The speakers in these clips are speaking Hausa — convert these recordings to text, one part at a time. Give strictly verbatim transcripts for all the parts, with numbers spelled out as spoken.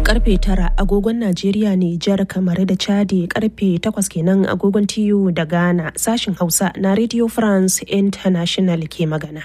karfe tara agogon Najeriya, Nijar, Kamaru da Chadi, karfe takwas kenan agogon T U da Ghana. Sashin Hausa na Radio France International ke magana.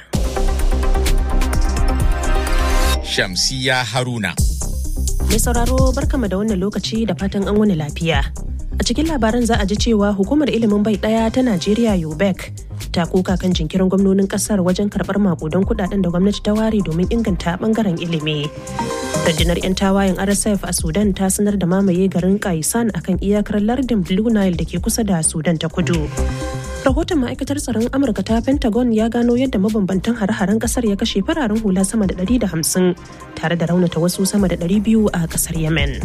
Shamsiya Haruna. Mai sauraro barkama da wannan lokaci da fatan an wani lafiya. A cikin labaran za a ji cewa hukumar ilimin bai daya ta Najeriya U B E C ta koka kan jinkirin gwamnonin kasar wajen karbar makudan kudaden da gwamnati ta ware domin inganta bangaren ilimi. Rundunar 'yan tawayen R S F a Sudan ta sanar da mamaye garin Kaisan akan iyakar lardin Blue Nile da ke kusa da Sudan ta kudu. Rahoton ma'aikatar tsaron Amurka ta Pentagon ya gano yadda mabambantan hare-haren kasar ya kashe fararen hula sama da ɗari da hamsin tare da raunata wasu sama da ɗari biyu a kasar Yemen.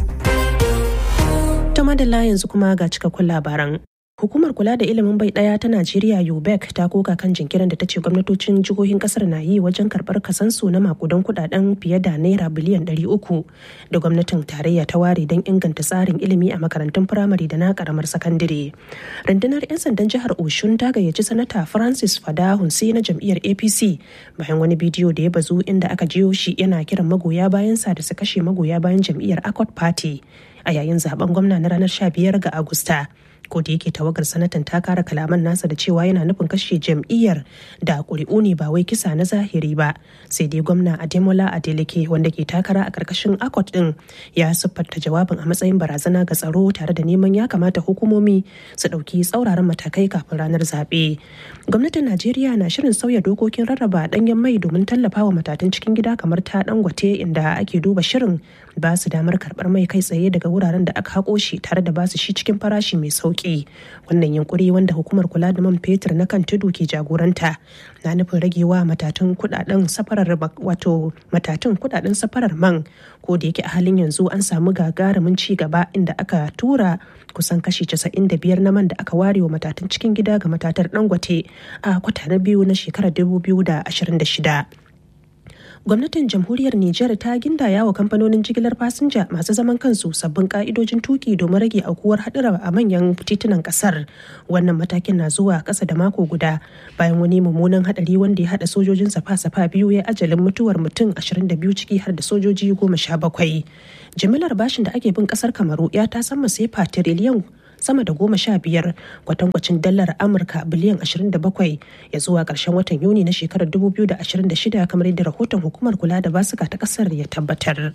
Ta madalla yanzu kuma ga cikakkun labaran. Hukumar kula da ilimin bai daya ta Najeriya U B E C ta koka kan jinkirin da ta ce gwamnatocin jihohin kasar na yi wajen karbar kasansu na makudan kudaden fiye da naira biliyan ɗari uku da gwamnatin tarayya ta ware don inganta tsarin ilimi a makarantun firamare da na karamar sakandare. Rundunar 'yan sandan jihar Oshun ta gayyaci sanata Francis Fada Hunsi na jam'iyyar A P C bayan wani bidiyo da ya bazu inda aka jiyo shi yana kiran magoya bayansa da su kashe magoya bayan jam'iyyar Accord Party a yayin zaben gwamna na ranar sha biyar ga Agusta. Ko da yake tawagar sanatan ta kara kalaman nasa da cewa yana nufin kashe jam'iyyar da ƙuri'u ne ba wai kisa na zahiri ba, sai dai gwamna Ademola Adeleke wanda ke takara a ƙarƙashin Accord din ya siffanta jawabin a matsayin barazana ga tsaro tare da neman ya kamata hukumomi su ɗauki tsauraran matakai kafin ranar zaɓe. Gwamnatin Najeriya na shirin sauya dokokin rarraba ɗanyen mai domin tallafawa matatun cikin gida kamar ta Dangote, inda ake duba shirin ba su damar karɓar mai kai tsaye daga wuraren da aka haƙo shi tare da ba su shi cikin farashi mai sauƙi. Wannan yunkuri wanda hukumar kula da man fetur na kan tudu ke jagoranta na nufin ragewa matatun kudaden safarar wato matatun kudaden safarar man, ko da yake a halin yanzu an samu gagarumin ci gaba inda aka tura kusan kashi casa'in da biyar na man da aka ware wa matatun cikin gida ga matatar Dangote a kwata na biyu na shekarar dubu biyu da ashirin da shida. Gwamnatin jamhuriyar Nijar ta gindaya wa kamfanonin jigilar fasinja masu zaman kansu sabbin ka'idojin tuki domin rage aukuwar haɗura a manyan titunan ƙasar. Wannan matakin na zuwa ƙasa da mako guda bayan wani mummunan haɗari wanda ya haɗa sojojin safa-safa biyu ya ajalin mutuwar mutum ashirin da biyu ciki har da sojoji goma sha bakwai. Jimilar bashin da ake bin ƙasar Kamaru ya tasamma sefa tiriliyan sama da goma sha biyar kwatankwacin dalar Amurka biliyan ashirin da bakwai ya zuwa ƙarshen watan Yuni na shekarar dubu biyu da ashirin da shida kamar yadda rahoton hukumar kula da basuka ta ƙasar ya tabbatar.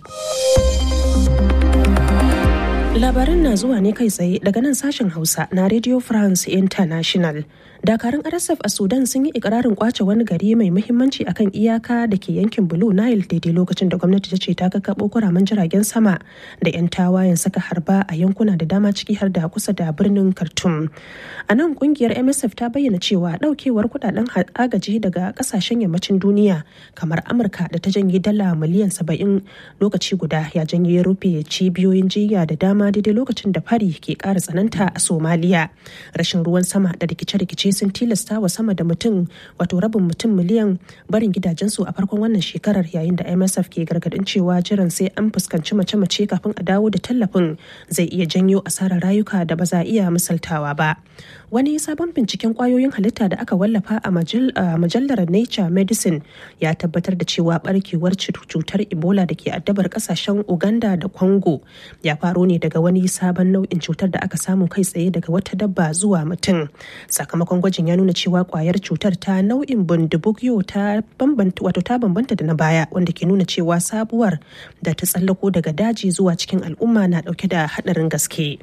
Labaran na zuwa ne kai tsaye daga nan sashen Hausa na Radio France International. Dakarun R S F a Sudan sun yi ikirarin kwace wani gari mai muhimmanci akan iyaka da ke yankin Blue Nile daidai lokacin da gwamnati ta ce ta kakkaɓo kuraman jiragen sama da 'yan tawayen saka harba a yankuna da dama ciki har da kusa da birnin Khartoum. A nan kungiyar M S F ta bayyana cewa daukewar kudaden agaji daga kasashen yammacin duniya kamar Amurka da ta janye dala miliyan saba'in lokaci guda ya janye rufe cibiyoyin jiya da dama daidai lokacin da fari ke ƙara tsananta a Somaliya. Rashin ruwan sama da rikice-rikice sun tilasta wa sama da mutum wato rabin mutum miliyan barin gidajensu a farkon wannan shekarar, yayin da M S F ke gargadin cewa jiran sai an fuskanci mace-mace kafin a dawo da tallafin zai iya janyo asarar rayuka da ba za a iya misaltawa ba. Wani sabon binciken kwayoyin halitta da aka wallafa a mujallar Nature Medicine ya tabbatar da cewa barkewar cutar Ebola da ke addabar kasashen Uganda da Congo ya faro ne daga wani sabon nau'in cutar da aka samu kai tsaye daga wata dabba zuwa mutum. Sakamakon gwajin ya nuna cewa kwayar cutar ta nau'in bundibugyo ta bambanta wato ta bambanta da na baya, wanda ke nuna cewa sabuwar da ta tsallako daga daji zuwa cikin al'umma na dauke da hadarin gaske.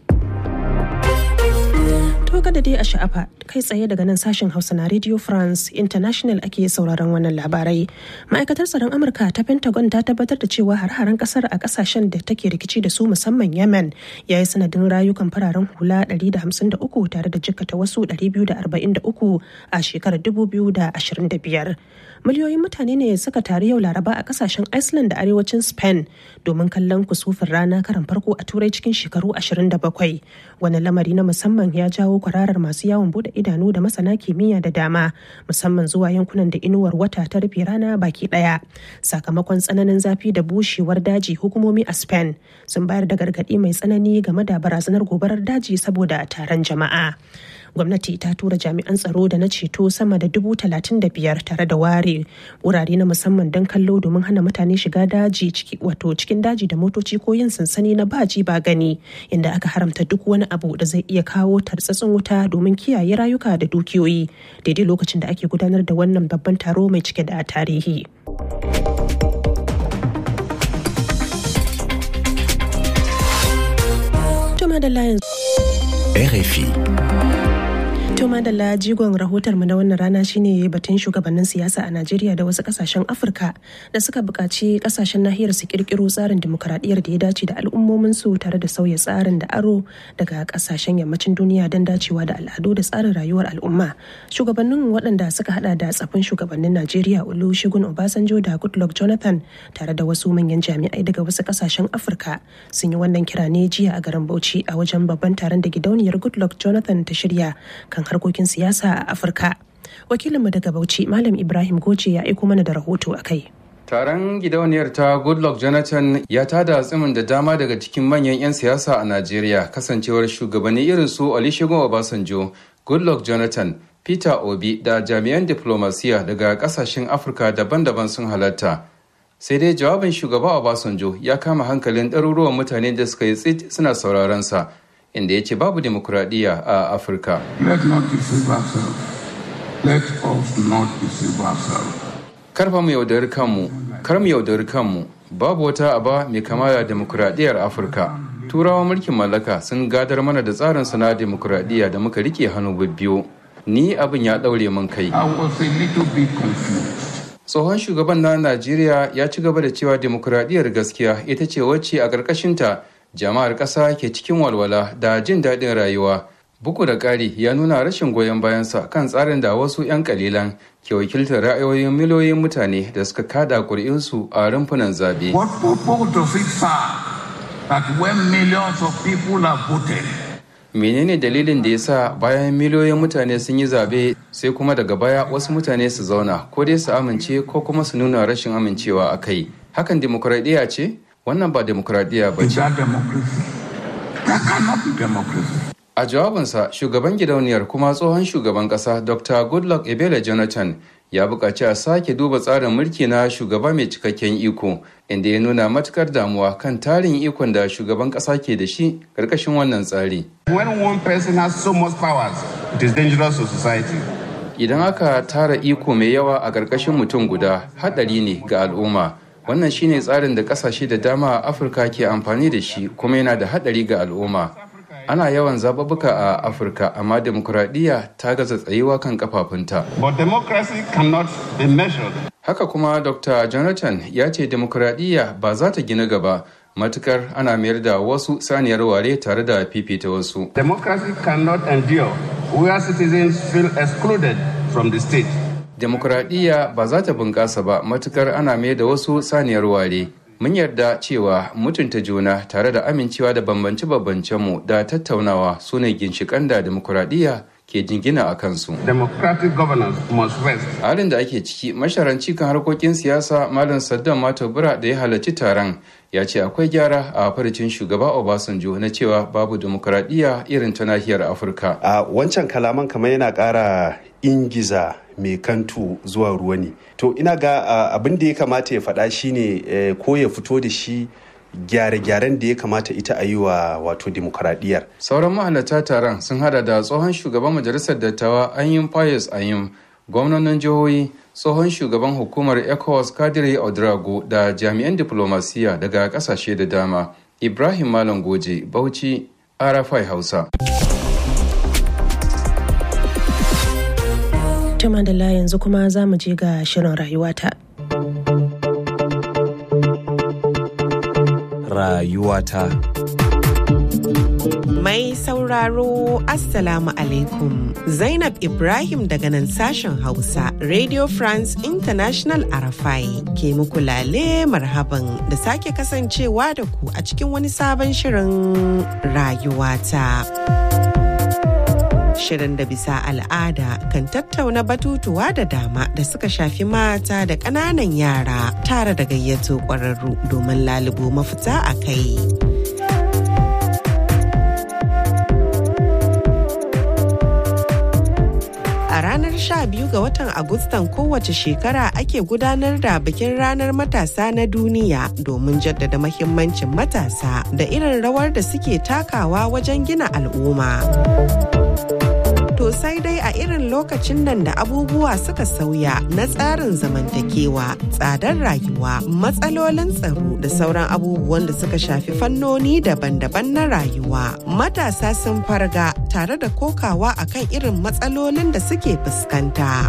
To kada dai a sha'afa, kai tsaye daga nan sashen Hausa na Radio France International ake sauraron wannan labarai. Ma'aikatar tsaron Amurka ta Pentagon ta tabbatar da cewa har-haren kasar a kasashen da take rikici da su musamman Yemen ya yi sanadin rayukan fararen hula ɗari da hamsin da uku tare da jikkata wasu ɗari biyu da arba'in da uku a shekarar dubu biyu da ashirin da biyar. Miliyoyin mutane ne suka taru yau Laraba a kasashen Iceland da arewacin Spain domin kallon kusufin rana karan farko a Turai cikin shekaru ashirin da bakwai. Wani lamari na musamman ya jawo kwararar masu yawon bude idanu da masana kimiyya da dama, musamman zuwa yankunan da inuwar wata ta rufe rana baki daya. Sakamakon tsananin zafi da bushewar daji, hukumomi a Spain sun bayar da gargadi mai tsanani game da barazanar gobarar daji saboda taron jama'a. gwamnati ta tura jami'an tsaro da na ceto sama da dubu talatin da biyar tare da ware wurare na musamman don kallo domin hana mutane shiga daji ciki wato cikin daji da motoci ko yin sansani na baji ba gani, inda aka haramta duk wani abu da zai iya kawo tartsatsin wuta domin kiyaye rayuka da dukiyoyi daidai lokacin da ake gudanar da wannan babban taro mai cike da tarihi. R F I. To madalla, jigon rahotar mu na wannan rana shine batun shugabannin siyasa a Najeriya da wasu kasashen Afirka da suka buƙaci kasashen nahiyar su kirkiro tsarin dimokuraɗiyyar da ya dace da al'ummomin su tare da sauya tsarin da aro daga kasashen yammacin duniya don dacewa da al'adu da tsarin rayuwar al'umma. Shugabannin waɗanda suka hada da tsafin shugabannin Najeriya Olusegun Obasanjo da Goodluck Jonathan tare da wasu manyan jami'ai daga wasu kasashen Afirka sun yi wannan kira ne jiya a garin Bauchi a wajen babban taron da gidauniyar Goodluck Jonathan ta shirya kan harkokin siyasa a Afirka. Wakilinmu daga Bauchi, Malam Ibrahim Goce, ya aiko mana da rahoto a kai. Taron gidauniyar ta Goodluck Jonathan ya tada tsimin da dama daga cikin manyan 'yan siyasa a Najeriya, kasancewar shugabanni irin su Olusegun Obasanjo, Goodluck Jonathan, Peter Obi da jami'an diplomasiya daga kasashen Afirka daban-daban sun halatta. Sai dai jawabin shugaba Obasanjo ya kama hankalin ɗaruruwan mutane da suka yi tsit suna sauraron sa, inda ya ce babu demokuraɗiyya a Afirka. Let not deceive ourselves. Let us not deceive ourselves. Karfa mu yaudari kanmu, kar mu yaudari kanmu, babu wata aba mai kama da demokuraɗiyyar Afirka. Turawan mulkin mallaka sun gadar mana da tsarin su na demokuraɗiyya da muka rike hannu bibbiyu. Ni abin ya ɗaure min kai. I was a little bit confused. Tsohon shugaban na Najeriya ya ci gaba da cewa demokuraɗiyyar gaskiya ita ce wacce a ƙarƙashinta jama'ar ƙasa ke cikin walwala da jin daɗin rayuwa. Bugu da ƙari ya nuna rashin goyon bayansa kan tsarin da wasu 'yan ƙalilan ke wakiltar ra'ayoyin miliyoyin mutane da suka kada ƙuri'unsu a rumfunan zaɓe. What purpose does it serve that when millions of people have voted? Menene dalilin da ya sa bayan miliyoyin mutane sun yi zaɓe sai kuma daga baya wasu mutane su zauna ko dai su amince ko kuma su nuna rashin amincewa a kai? Hakan dimokuraɗiyya ce? Wannan ba demokuraɗiyya ba ce. A jawabinsa, shugaban gidauniyar kuma tsohon shugaban ƙasa Doctor Goodluck Ebele Jonathan ya buƙaci a sake duba tsarin mulki na shugaba mai cikakken iko, inda ya nuna matukar damuwa kan tarin ikon da shugaban ƙasa ke da shi ƙarƙashin wannan tsari. When one person has so much powers, it is dangerous to society. Idan aka tara iko mai yawa a ƙarƙashin mutum guda, haɗari ne ga al'umma. Wannan shine tsarin da kasashe da dama a Afirka ke amfani da shi kuma yana da haɗari ga al'umma. Ana yawan zababuka a Afirka amma demokuraɗiyya ta gaza tsayuwa kan kafafunta. But democracy cannot be measured. Haka kuma Doctor Jonathan ya ce demokuraɗiyya ba za ta gina gaba matukar ana mayar da wasu saniyar ware tare da fifita wasu. Democracy cannot endure where citizens feel excluded from the state. Demokuraɗiyya ba za ta bunƙasa ba matukar ana mai da wasu saniyar ware. Mun yarda cewa mutunta juna tare da amincewa da bambance-bambancenmu da tattaunawa su ne ginshiƙan da demokuraɗiyya ke jingina a kansu. Democratic governance must rest. Halin da ake ciki, masharanci kan harkokin siyasa Malam Saddam Matobura da ya halarci taron ya ce akwai gyara a farcin shugaba Obasanjo na cewa babu demokuraɗiyya irin ta nahiyar Afirka. A wancan kalaman kamar yana ƙara ingiza mai kantu zuwa ruwa ne. To ina ga abin da ya kamata ya faɗa shine ko ya fito da shi gyare-gyaren da ya kamata ita a yi wa wato demokuraɗiyyar. Sauran mahalarta taron sun hada da tsohon shugaban majalisar dattawa Anyim Pius Anyim, gwamnonin jihohi, tsohon shugaban hukumar ECOWAS Kadiri Ouedraogo da jami'an diplomasiya daga kasashe da dama. Ibrahim Malam Goje, Bauchi, R F I Hausa. Tuma da yanzu kuma za mu je ga shirin rayuwata. Rayuwata. Mai sauraro Assalamu alaikum. Zainab Ibrahim daga nan sashen Hausa, Radio France International R F I ke muku lale marhaban da sake kasancewa da ku a cikin wani sabon shirin rayuwata. Shirin da bisa al'ada kan tattauna batutuwa da dama da suka shafi mata da ƙananan yara tare da gayyato ƙwararru domin lalubo mafita a kai. A ranar sha biyu ga watan Agustan kowace shekara ake gudanar da bikin ranar matasa na duniya domin jaddada mahimmancin matasa da irin rawar da suke takawa wajen gina al'umma. To sai dai a irin lokacin nan da abubuwa suka sauya na tsarin zamantakewa, tsadar rayuwa, matsalolin tsaro da sauran abubuwan da suka shafi fannoni daban-daban na rayuwa. Matasa sun farga tare da kokawa akan irin matsalolin da suke fuskanta.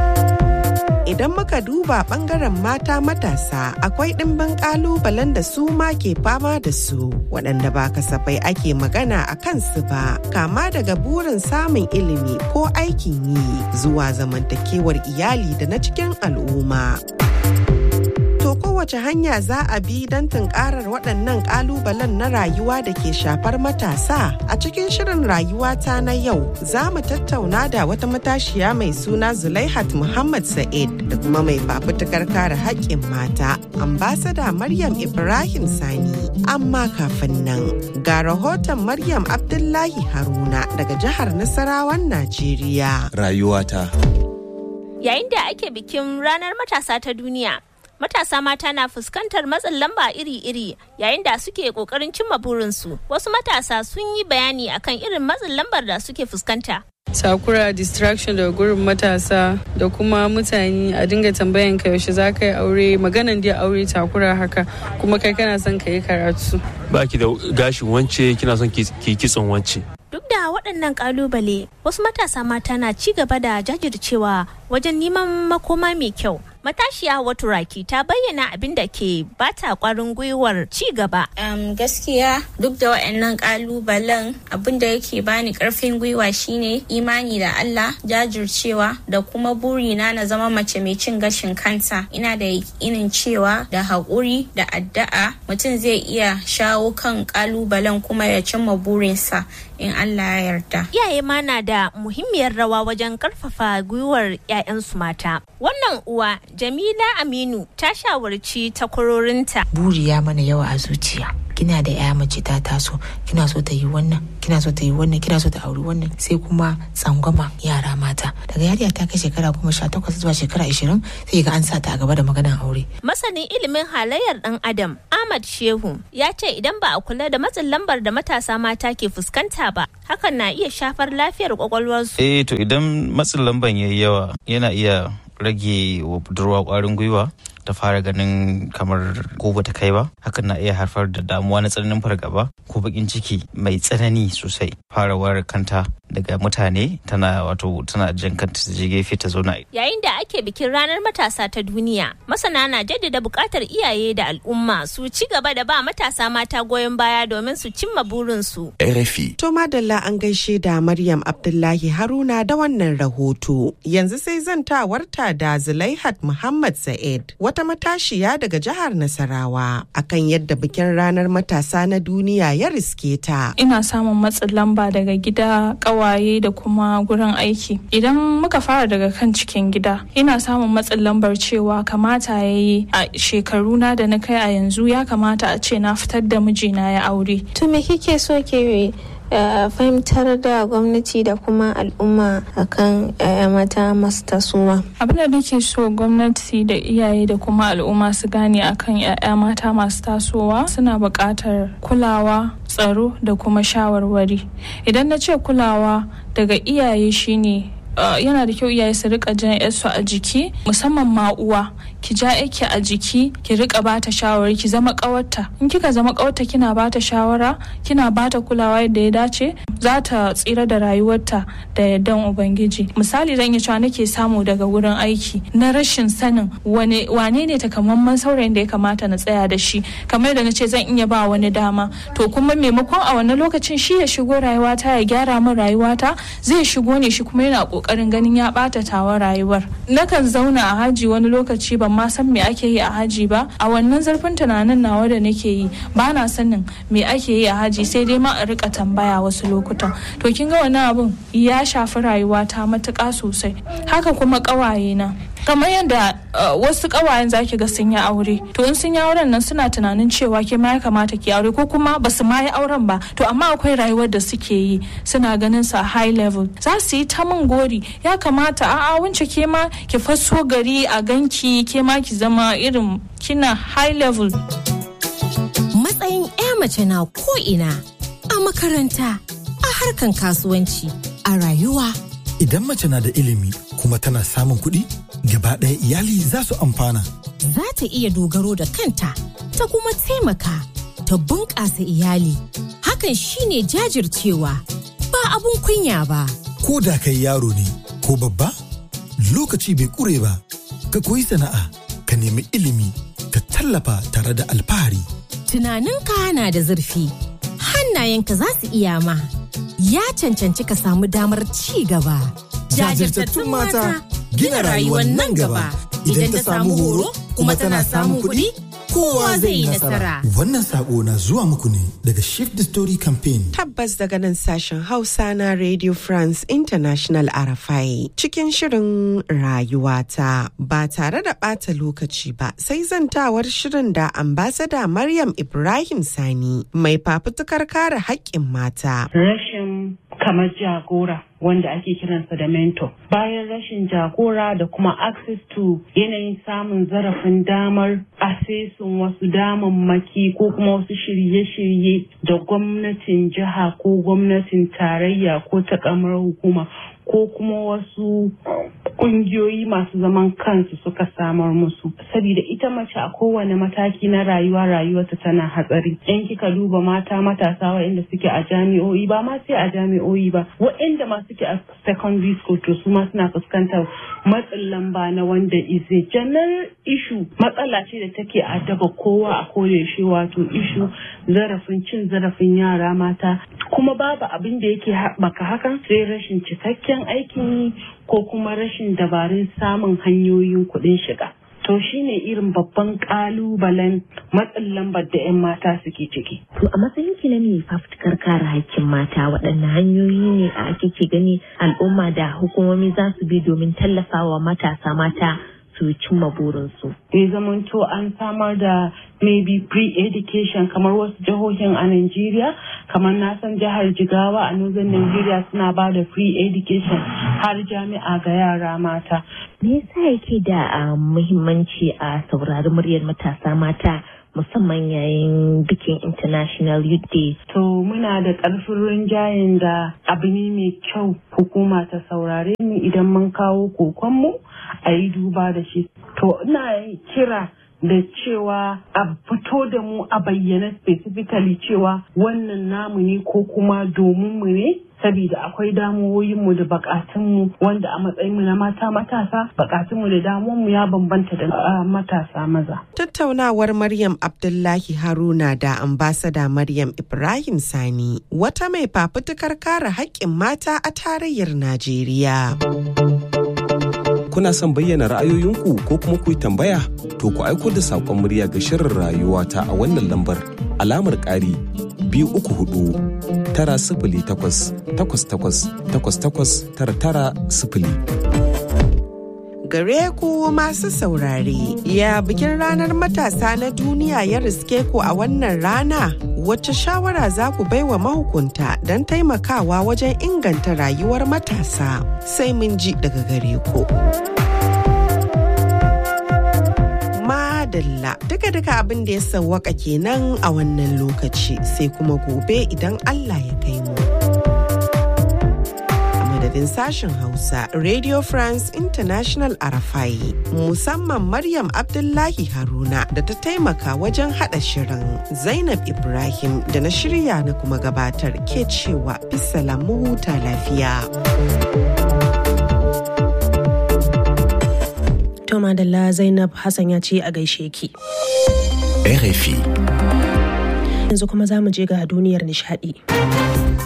Idan muka duba bangaren mata matasa akwai ɗimbin ƙalubalen da su ma ke fama da su waɗanda ba kasafai ake magana a kansu ba, kama daga burin samun ilimi ko aikin yi zuwa zamantakewar iyali da na cikin al'umma. To kowace hanya za a bi don tunkarar waɗannan ƙalubalen na rayuwa da ke shafar matasa? A cikin shirin rayuwata na yau za mu tattauna da wata matashiya mai suna Zulaihat Muhammad Sa'id da kuma mai fafutukar kare haƙƙin mata, ambasada Maryam Ibrahim Sani. Amma kafin nan ga rahoton Maryam Abdullahi Haruna daga jihar Nasarawan Najeriya. Rayuwata. Yayin da ake bikin ranar matasa ta duniya, matasa mata na fuskantar matsin lamba iri-iri yayin da suke kokarin cimma burinsu. Wasu matasa sun yi bayani akan irin matsin lambar da suke fuskanta. Sakura, distraction daga gurin matasa da kuma mutane a dinga tambayan ka yaushe za ka yi aure, maganan dai aure takura haka, kuma kai kana son ka yi karatu. Ba ki da gashin wance, kina son ki kitson wance. Duk da waɗannan ƙalubale, wasu matasa mata na ci gaba da jajircewa wajen neman makoma mai kyau. Matashiya Waturaki ta bayyana abin da ke bata kwarin gwiwar ci gaba. Um, gaskiya duk da waɗannan ƙalubalen abin da yake bani ƙarfin gwiwa shine imani da Allah, jajircewa da kuma burina na zama mace mai cin gashin kanta. Ina da yakinin cewa da haƙuri da addu'a mutum zai iya shawo kan ƙalubalen kuma ya cimma burinsa in Allah ya yarda. Iyaye ma na da muhimmiyar rawa wajen ƙarfafa gwiwar 'ya'yansu mata. Wannan uwa Jamila Aminu ta shawarci takwarorinta. Buri ya mana yawa a zuciya. Kina da ya mace ta taso, kina so ta yi wannan, kina so ta yi wannan, kina so ta auri wannan, sai kuma tsangwama yara mata. Daga yariya ta kai shekara goma sha takwas zuwa shekara ashirin sai ga an sa ta a gaba da maganar aure. Masanin ilimin halayyar ɗan Adam, Ahmad Shehu, ya ce idan ba a kula da matsin lambar da matasa mata ke fuskanta ba, hakan na iya shafar lafiyar kwakwalwarsu. Eh to idan matsin lamban yayi yawa yana iya rage wa budurwa kwarin gwiwa ta fara ganin kamar ko bata kai ba, hakan na iya haifar da damuwa na tsananin fargaba ko bakin ciki mai tsanani sosai, fara ware kanta daga mutane, tana wato tana jan kanta ta je gefe ta zauna. Yayin da ake bikin ranar matasa ta duniya, masana na jaddada buƙatar iyaye da al'umma su ci gaba da ba matasa mata goyon baya domin su cimma burinsu. R F I. To madalla an gaishe da Maryam Abdullahi Haruna da wannan rahoto. Yanzu sai zantawarta da Zulaihat Muhammad Sa'id, wata matashiya daga jihar Nasarawa, akan yadda bikin ranar matasa na duniya ya riske ta. Ina samun matsin lamba daga gida, ƙawaye da kuma gurin aiki. Idan muka fara daga kan cikin gida, ina samun matsin lambar cewa kamata ya yi a shekaruna da na kai a yanzu ya kamata a ce na fitar da mijina ya aure. To me kike so ke Uh, fahimtar da gwamnati da kuma al'umma akan uh, mata masu tasowa? Abin da nake so gwamnati da iyaye da kuma al'umma su gane akan 'ya'ya mata masu tasowa, suna buƙatar kulawa, tsaro da kuma shawarwari. Idan na ce kulawa daga iyaye shine Uh, yana da kyau iyaye su rika jan yarsu a jiki, musamman ma uwa, ki ja yake a jiki, ki rika bata shawara, ki zama kawarta. In kika zama kawarta kina bata shawara, kina bata kulawa yadda ya dace, za ta tsira da rayuwarta da yardan ubangiji. Misali zan iya cewa nake samu daga wurin aiki na rashin sanin wane wane ne takamaiman saurayin da ya kamata na tsaya da shi, kamar da nace zan iya ba wani dama, to kuma maimakon a wannan lokacin shi ya shigo rayuwata ya gyara min rayuwata, zai shigo ne shi kuma yana kokarin ganin ya bata tawa rayuwar. Nakan zauna a haji wani lokaci ban ma san me ake yi a haji ba, a wannan zurfin tunanin nawa da nake yi ba na sanin me ake yi a haji, sai dai ma a rika tambaya wasu lokutan. To kin ga wannan abun ya shafi rayuwata matuƙa sosai. Haka kuma ƙawaye na kamar yadda uh, wasu kawayen zaki ga sun yi aure, to in sun yi auren nan suna tunanin cewa ke ma ya kamata ki aure, ko kuma ba su ma yi auren ba, to amma akwai rayuwar da suke yi suna ganin sa high level, za su yi ta min gori, ya kamata a'a wance ke ma ki faso gari a ganki, ke ma ki zama irin kina high level. Matsayin 'ya mace na ko'ina, a makaranta, a harkan kasuwanci, a rayuwa. Idan mace na da ilimi kuma tana samun kuɗi, gaba ɗaya iyali za su amfana. Za ta iya dogaro da kanta, ta kuma taimaka, ta bunƙasa iyali. Hakan shine jajircewa, ba abun kunya ba. Ko da kai yaro ne ko babba, lokaci bai ƙure ba. Ka koyi sana'a, ka nemi ilimi, ka tallafa tare da alfahari. Tunaninka na da zurfi, hannayenka za su iya ma. Ya cancanci ka samu damar ci gaba. Jajirtattun mata gina rayuwar nan gaba. Idan ta samu horo kuma tana samun kuɗi, kowa zai yi nasara. Wannan sako na zuwa muku ne daga Shift the Story Campaign. Tabbas daga nan sashen Hausa na Radio France International R F I cikin shirin rayuwata ba tare da ɓata lokaci ba, sai zantawar shirin da ambasada Maryam Ibrahim Sani mai fafutukar kare haƙƙin mata. Rashin kamar jagora wanda ake kiransa da mentor. Bayan rashin jagora da kuma access to yanayin samun zarafin damar asesin wasu damammaki ko kuma wasu shirye-shirye da gwamnatin jiha ko gwamnatin tarayya ko ta kamar hukuma ko kuma wasu kungiyoyi masu zaman kansu suka samar musu. Saboda ita mace a kowane mataki na rayuwa rayuwarta tana hatsari. In kika duba mata matasa waɗanda suke a jami'o'i, ba ma sai a jami'o'i ba, waɗanda ma suke a secondary school to su ma suna fuskantar matsin lamba na wanda is a general issue. Matsala ce da take adaba kowa a koyaushe, wato issue zarafin cin zarafin yara mata. Kuma babu abin da yake haɓaka hakan sai rashin cikakken aikin yi ko kuma rashin dabarun samun hanyoyin kuɗin shiga. To shine irin babban ƙalubalen matsin lambar da 'yan mata suke ciki. To a matsayin ki na mai fafutukar kare haƙƙin mata, waɗanne hanyoyi ne a ake gani al'umma da hukumomi za su bi domin tallafawa matasa mata su cimma burinsu? Ya zamanto an samar da maybe pre-education kamar wasu jihohin a Najeriya, kamar na san jihar Jigawa a Northern Nigeria suna ba da free education har jami'a ga yara mata. Me yasa yake da muhimmanci a saurari muryar matasa mata musamman yayin bikin International Youth Day? To muna da ƙarfin rinjayen da abu ne mai kyau hukuma ta saurare mu idan mun kawo kokonmu a yi duba da shi. To ina kira da cewa a fito da mu a bayyana specifically cewa wannan namu ne ko kuma domin mu ne, saboda akwai damuwoyinmu da bukatunmu wanda a matsayinmu na mata matasa bukatunmu da damuwanmu ya bambanta da matasa maza. Tattaunawar Maryam Abdullahi Haruna da ambasada Maryam Ibrahim Sani, wata mai fafutukar kare haƙƙin mata a tarayyar Najeriya. Kuna son bayyana ra'ayoyinku ko kuma ku yi tambaya? To ku aiko da saƙon murya ga shirin rayuwata a wannan lambar alamar ƙari biyu uku hudu tara sifili takwas takwas takwas takwas takwas tara tara sifili. Gare ku masu saurare, ya bikin ranar matasa na duniya ya riske ku a wannan rana? Wacce shawara za ku baiwa mahukunta don taimakawa wajen inganta rayuwar matasa? Sai mun ji daga gare ku. Madalla, duka-duka abin da ya sawwaka kenan a wannan lokaci, sai kuma gobe idan Allah ya kai mu. Madadin sashen Hausa, Radio France International R F I, musamman Maryam Abdullahi Haruna da ta taimaka wajen haɗa shirin. Zainab Ibrahim da na shirya na kuma gabatar ke cewa bisalam mu huta lafiya. To madalla, Zainab Hassan ya ce a gaishe ki. R F I. Yanzu kuma za mu je ga duniyar nishadi.